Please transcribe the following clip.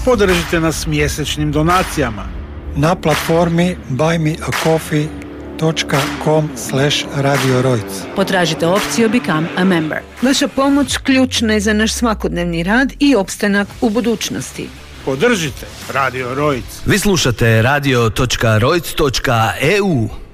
Podržite nas mjesečnim donacijama na platformi buymeacoffee.com/Radio Rojc. Potražite opciju Become a Member. Vaša pomoć ključna je za naš svakodnevni rad i opstanak u budućnosti. Podržite Radio Rojc. Vi slušate radio.rojc.eu.